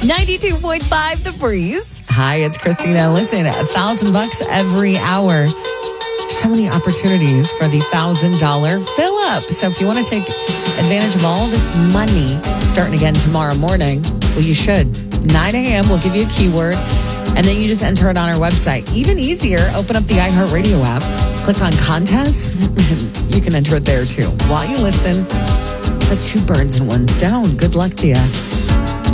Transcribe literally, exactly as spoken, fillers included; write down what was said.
ninety-two point five The Breeze. Hi, it's Christina. Listen, a thousand bucks every hour. So many opportunities for the thousand dollar fill up. So if you want to take advantage of all this money starting again tomorrow morning, well, you should. nine a.m. We'll give you a keyword, and then you just enter it on our website. Even easier, open up the iHeartRadio app, click on contest, and you can enter it there too. While you listen, it's like two birds in one stone. Good luck to you.